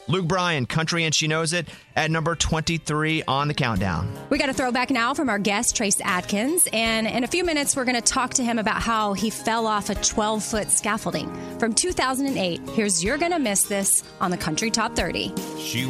Luke Bryan, Country and She Knows It, at number 23 on the countdown. We got a throwback now from our guest, Trace Adkins. And in a few minutes, we're going to talk to him about how he fell off a 12-foot scaffolding from 2008. Here's You're Gonna Miss This on the Country Top 30. She